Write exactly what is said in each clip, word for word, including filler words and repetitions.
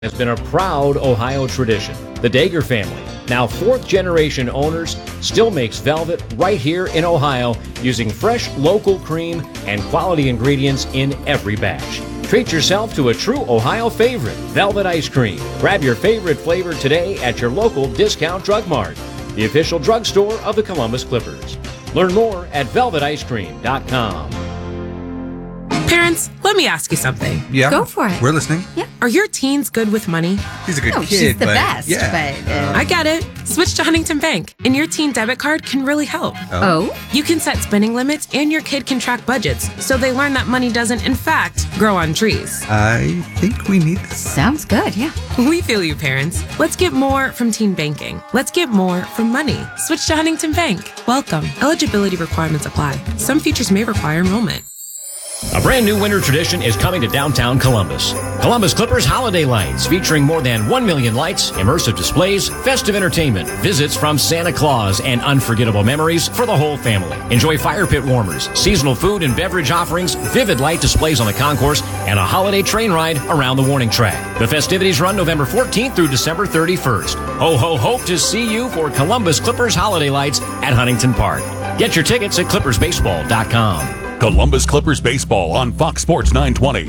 has been a proud Ohio tradition. The Dager family, now fourth generation owners, still makes velvet right here in Ohio using fresh local cream and quality ingredients in every batch. Treat yourself to a true Ohio favorite, Velvet Ice Cream. Grab your favorite flavor today at your local Discount Drug Mart, the official drugstore of the Columbus Clippers. Learn more at velvet ice cream dot com. Parents, let me ask you something. Yeah. Go for it. We're listening. Yeah. Are your teens good with money? He's a good No, kid. she's the but, best, Yeah. but, uh, I get it. Switch to Huntington Bank, and your teen debit card can really help. Oh? You can set spending limits, and your kid can track budgets, so they learn that money doesn't, in fact, grow on trees. I think we need this. Sounds good, yeah. We feel you, parents. Let's get more from teen banking. Let's get more from money. Switch to Huntington Bank. Welcome. Eligibility requirements apply. Some features may require enrollment. A brand new winter tradition is coming to downtown Columbus. Columbus Clippers Holiday Lights, featuring more than one million lights, immersive displays, festive entertainment, visits from Santa Claus, and unforgettable memories for the whole family. Enjoy fire pit warmers, seasonal food and beverage offerings, vivid light displays on the concourse, and a holiday train ride around the warning track. The festivities run November fourteenth through December thirty-first. Ho, ho, hope to see you for Columbus Clippers Holiday Lights at Huntington Park. Get your tickets at clippers baseball dot com. Columbus Clippers Baseball on Fox Sports nine twenty.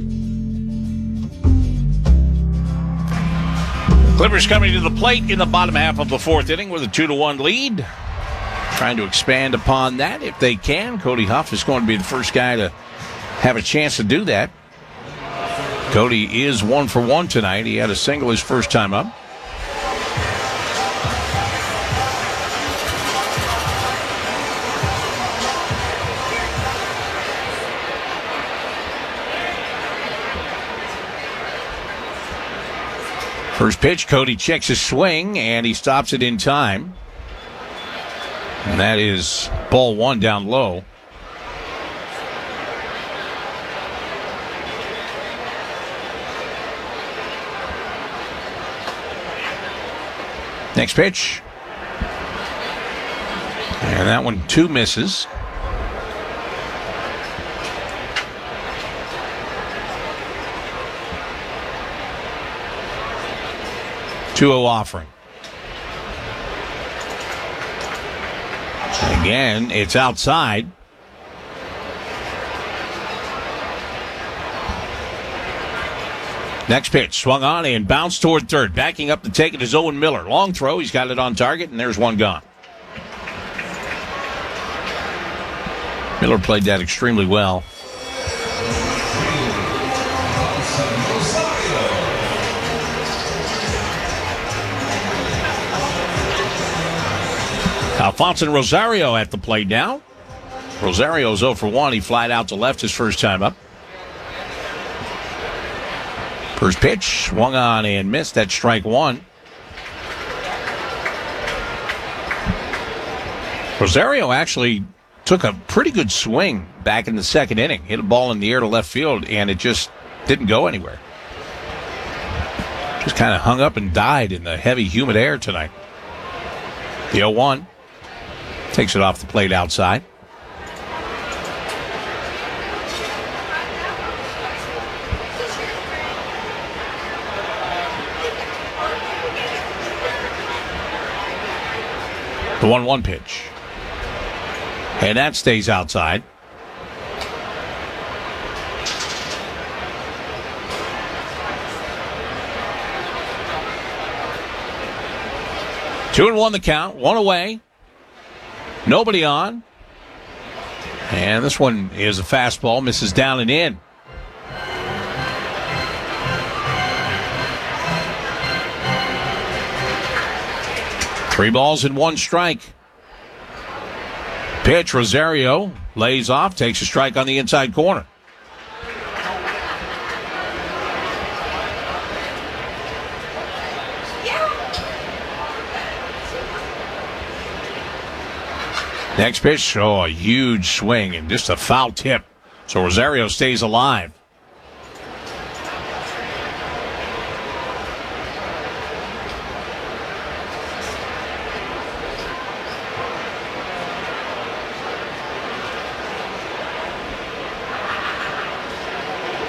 Clippers coming to the plate in the bottom half of the fourth inning with a two to one lead. Trying to expand upon that if they can. Cody Huff is going to be the first guy to have a chance to do that. Cody is one for one tonight. He had a single his first time up. First pitch, Cody checks his swing, and he stops it in time. And that is ball one down low. Next pitch. And that one, two misses. two oh offering. Again, it's outside. Next pitch, swung on and bounced toward third. Backing up to take it is Owen Miller. Long throw, he's got it on target, and there's one gone. Miller played that extremely well. Alfonso Rosario at the plate now. Rosario's oh for one. He flied out to left his first time up. First pitch, swung on and missed. That's strike one. Rosario actually took a pretty good swing back in the second inning. Hit a ball in the air to left field, and it just didn't go anywhere. Just kind of hung up and died in the heavy, humid air tonight. The oh one. Takes it off the plate outside. The one one pitch. And that stays outside. Two and one the count. One away. Nobody on. And this one is a fastball. Misses down and in. Three balls and one strike. Pitch, Rosario lays off, takes a strike on the inside corner. Next pitch, oh, a huge swing and just a foul tip. So Rosario stays alive.